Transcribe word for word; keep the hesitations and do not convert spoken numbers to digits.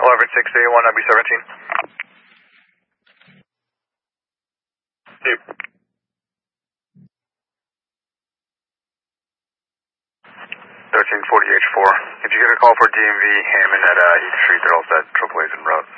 eleven six eight one, W seventeen. Deep. thirteen forty H four. If you get a call for D M V, Hammond at uh, Heath Street, they're all set. Triple A's en route.